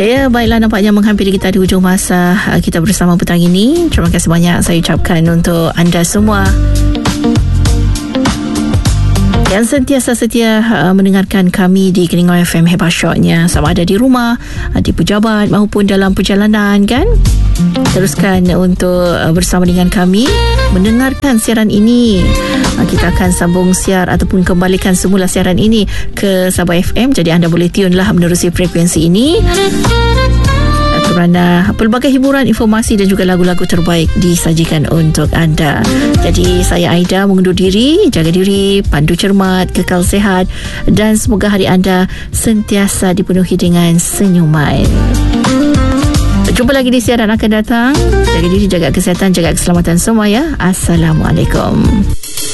Ya, baiklah, nampaknya menghampiri kita di hujung masa kita bersama petang ini. Terima kasih banyak saya ucapkan untuk anda semua yang sentiasa setia mendengarkan kami di Kelingau FM Hebat Shotnya, sama ada di rumah, di pejabat maupun dalam perjalanan kan. Teruskan untuk bersama dengan kami mendengarkan siaran ini. Kita akan sambung siar ataupun kembalikan semula siaran ini ke Sabah FM. Jadi anda boleh tune lah menerusi frekuensi ini, kerana pelbagai hiburan, informasi dan juga lagu-lagu terbaik disajikan untuk anda. Jadi saya Aida mengundur diri. Jaga diri, pandu cermat, kekal sihat dan semoga hari anda sentiasa dipenuhi dengan senyuman. Jumpa lagi di siaran akan datang. Jaga diri, jaga kesihatan, jaga keselamatan semua ya. Assalamualaikum.